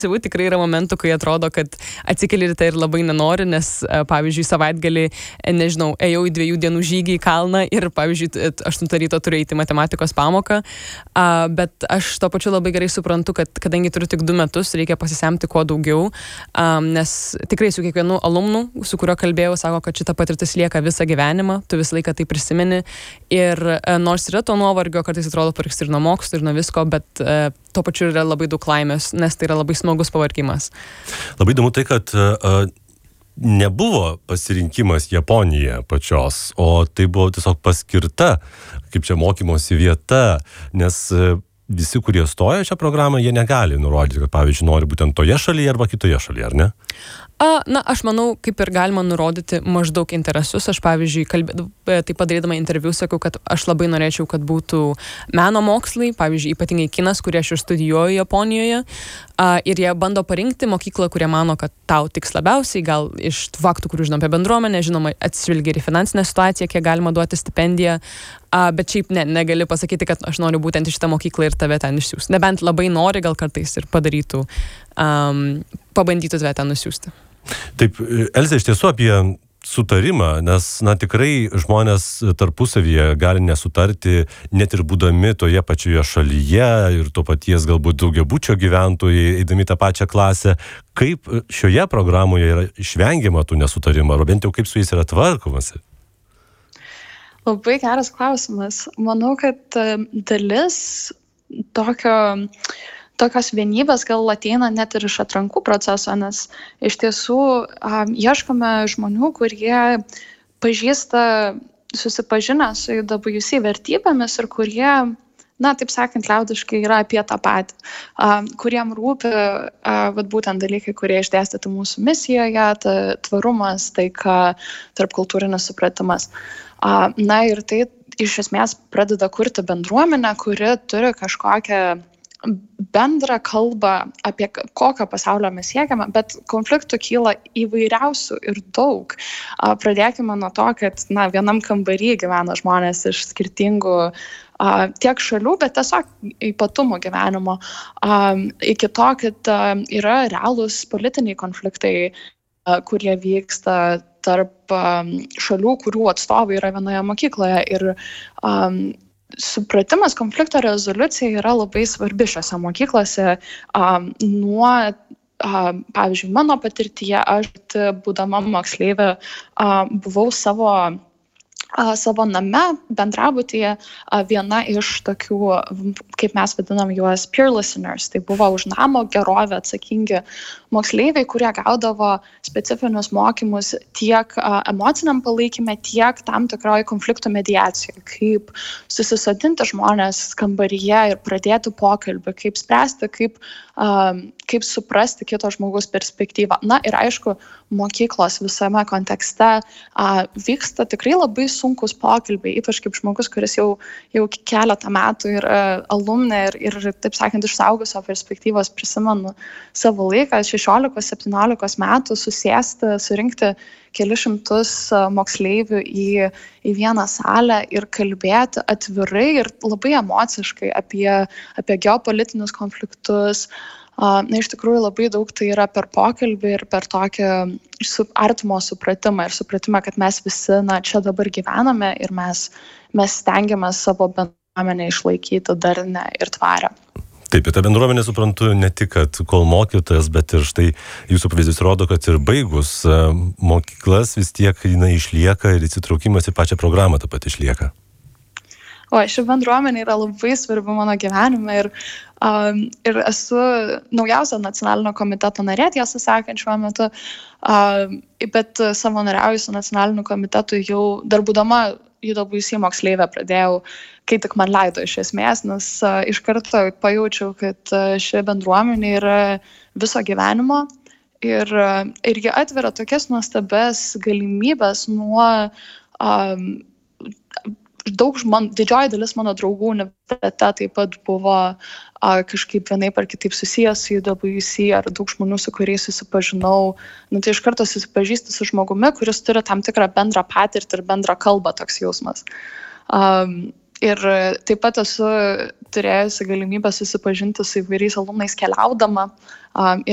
Tikrai yra momentų, kai atrodo, kad atsikeli ryte ir labai nenori, nes, pavyzdžiui, savaitgalį, nežinau, ėjau į 2 dienų žygį į kalną ir, pavyzdžiui, 8 ryto turiu eiti matematikos pamoką, bet aš to pačiu labai gerai suprantu, kad kadangi turiu tik 2 metus, reikia pasisemti kuo daugiau, nes tikrai su kiekvienu alumnu, su kuriuo kalbėjau, sako, kad šita patirtis lieka visą gyvenimą, tu visą laiką tai prisimeni ir nors yra to nuovargio, kartais atrodo pariksti ir nuo mokslo, ir nuo visko, bet tuo pačiu yra labai daug laimės, nes tai yra labai smagus pavargimas. Labai įdomu tai, kad nebuvo pasirinkimas Japonija pačios, o tai buvo tiesiog paskirta, kaip čia mokymosi vieta, nes visi, kurie stoja šią programą, jie negali nurodyti, kad, pavyzdžiui, nori būtent toje šalyje arba kitoje šalyje, ar ne? Na, aš manau, kaip ir galima nurodyti maždaug interesus. Aš, pavyzdžiui, taip padarydama interviu, sakau, kad aš labai norėčiau, kad būtų meno mokslai, pavyzdžiui, ypatingai kinas, kurį aš ir studijuoju Japonijoje. Ir jie bando parinkti mokyklą, kurie mano, kad tau tiks labiausiai, gal iš faktų, kurių žinom apie bendruomenę, žinoma, atsižvelgia ir į finansinę situaciją, kiek galima duoti stipendiją. Bet šiaip negali pasakyti, kad aš noriu būtent į šitą mokyklą ir tave ten išsiųsti. Nebent labai nori, gal kartais ir padarytų, pabandytų tave ten nusiųsti. Taip, Elze, iš tiesų apie sutarimą, nes, tikrai žmonės tarpusavyje gali nesutarti, net ir būdami toje pačioje šalyje ir to paties galbūt daugiabučio gyventojai, eidami tą pačią klasę. Kaip šioje programoje yra išvengiama tų nesutarimų, ar bent jau kaip su jais yra tvarkomasi? Labai geras klausimas. Manau, kad dalis tokios vienybės gal ateina net ir iš atrankų proceso, nes iš tiesų ieškome žmonių, kurie pažįsta susipažinę su IWC vertybėmis ir kurie, taip sakant, liaudiškai yra apie tą patį, kuriem rūpi būtent dalykai, kurie išdėstyti mūsų misijoje, tvarumas, taika, tarpkultūrinis supratimas. Ir tai iš esmės pradeda kurti bendruomenę, kuri turi kažkokią bendrą kalbą, apie kokio pasaulio mes siekiame, bet konfliktų kyla įvairiausių ir daug. Pradėkime nuo to, kad vienam kambarį gyvena žmonės iš skirtingų tiek šalių, bet tiesiog ypatumų gyvenimo. Iki to, kad yra realūs politiniai konfliktai, kurie vyksta tarp šalių, kurių atstovai yra vienoje mokykloje. Ir supratimas, konflikto rezoliucija yra labai svarbi šiose mokyklose. Pavyzdžiui, mano patirtyje, aš būdama moksleivė buvau savo name, bendrabutyje, viena iš tokių, kaip mes vadinam juos, peer listeners. Tai buvo už namo gerovę atsakingi moksleiviai, kurie gaudavo specifinius mokymus tiek emociniam palaikymė, tiek tam tikroje konfliktų mediacijoje, kaip susisodinti žmonės kambaryje ir pradėti pokalbį, kaip spręsti, kaip suprasti kito žmogaus perspektyvą. Ir aišku, mokyklos visame kontekste vyksta tikrai labai sunkus pokalbiai, ypač kaip žmogus, kuris jau keletą metų yra alumnė ir taip sakant, iš suaugusio perspektyvos prisimenu savo laiką, 16-17 metų susėsti, surinkti kelius šimtus moksleivių į vieną salę ir kalbėti atvirai ir labai emociškai apie geopolitinius konfliktus. Iš tikrųjų labai daug tai yra per pokalbį ir per tokį artimo supratimą ir supratimą, kad mes visi čia dabar gyvename ir mes stengiamės savo bendruomenę išlaikyti darnią ir tvarę. Taip, ir ta bendruomenė, suprantu, ne tik, kad kol mokytojas, bet ir štai jūsų pavyzdys rodo, kad ir baigus mokyklas vis tiek jinai išlieka ir įsitraukimas į pačią programą taip pat išlieka. Ši bendruomenė yra labai svarbi mano gyvenime ir esu naujausio nacionalinio komiteto narė, tiesą sakant, šiuo metu, bet savanoriauju su nacionaliniu komitetu jau dar būdama IWC moksleivė pradėjau, kai tik man leido iš esmės, nes iš karto pajaučiau, kad ši bendruomenė yra viso gyvenimo ir jie atveria tokias nuostabias galimybės nuo didžioji dalis mano draugų universitete taip pat buvo kažkaip vienaip ar kitaip susijęs su IWC ar daug žmonių, su kuriais susipažinau. Tai iš karto susipažįsti su žmogumi, kuris turi tam tikrą bendrą patirtį ir bendrą kalbą, toks jausmas. Ir taip pat esu turėjusi galimybę susipažinti su įvairiais alumnais keliaudama